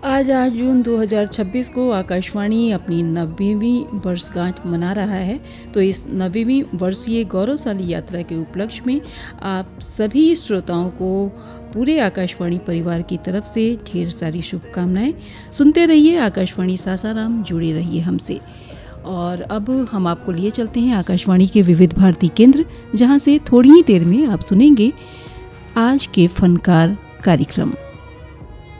आज 8 जून 2026 को आकाशवाणी अपनी 90वीं वर्षगांठ मना रहा है। तो इस 90वीं वर्षीय गौरवशाली यात्रा के उपलक्ष्य में आप सभी श्रोताओं को पूरे आकाशवाणी परिवार की तरफ से ढेर सारी शुभकामनाएं। सुनते रहिए आकाशवाणी सासाराम, जुड़े रहिए हमसे। और अब हम आपको लिए चलते हैं आकाशवाणी के विविध भारती केंद्र, जहां से थोड़ी ही देर में आप सुनेंगे आज के फनकार कार्यक्रम।